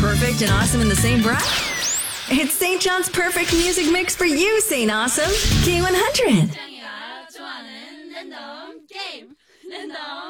perfect and awesome in the same breath? It's St. John's perfect music mix for you, St. Awesome. K100.